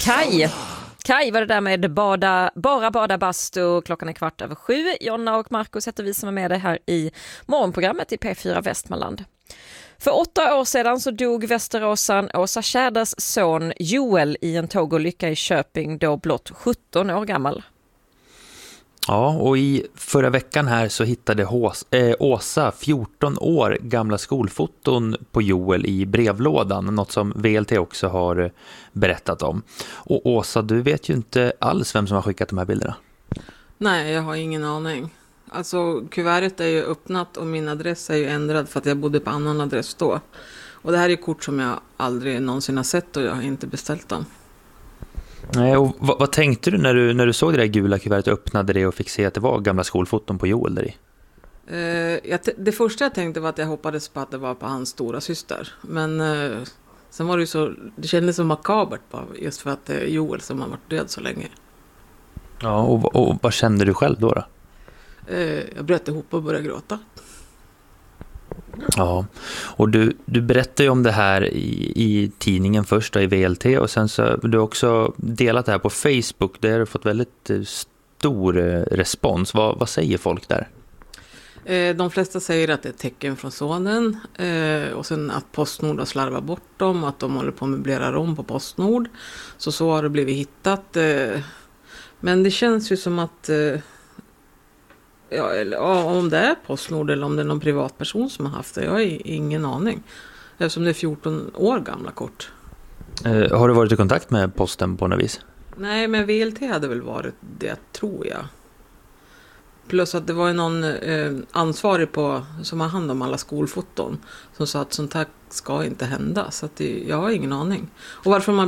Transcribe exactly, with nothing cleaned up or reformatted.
Kaj. Kaj var det där med bada, bara bada bastu. Klockan är kvart över sju. Jonna och Marcus heter vi som är med dig här i morgonprogrammet i P fyra Västmanland. För åtta år sedan så dog västeråsan Åsa Tjäders son Joel i en tågolycka i Köping, då blott sjutton år gammal. Ja, och i förra veckan här så hittade Hås, äh, Åsa fjorton år gamla skolfoton på Joel i brevlådan, något som V L T också har berättat om. Och Åsa, du vet ju inte alls vem som har skickat de här bilderna. Nej, jag har ingen aning. Alltså, kuvertet är ju öppnat och min adress är ju ändrad för att jag bodde på annan adress då. Och det här är kort som jag aldrig någonsin har sett och jag har inte beställt dem. Nej, och vad, vad tänkte du när, du när du såg det där gula kuvertet, öppnade det och fick se att det var gamla skolfoton på Joel där i? Eh, jag, det första jag tänkte var att jag hoppades på att det var på hans stora syster. Men eh, sen var det ju så, det kändes så makabert bara, just för att det är Joel som har varit död så länge. Ja, och, och vad kände du själv då då? Eh, jag bröt ihop och började gråta. Ja, och du, du berättade ju om det här i, i tidningen först då, i V L T, och sen så har du också delat det här på Facebook där du har fått väldigt stor respons. Vad, vad säger folk där? Eh, de flesta säger att det är ett tecken från sonen eh, och sen att Postnord har slarvat bort dem, att de håller på att möblera om på Postnord. Så så har det blivit hittat. Eh, men det känns ju som att eh, Ja, eller, ja, om det är Postnord eller om det är någon privatperson som har haft det. Jag har ingen aning. Eftersom det är fjorton år gamla kort. Eh, har du varit i kontakt med posten på något vis? Nej, men V L T hade väl varit det, tror jag. Plus att det var ju någon eh, ansvarig på, som har hand om alla skolfoton som sa att sånt här ska inte hända. Så att det, jag har ingen aning. Och varför man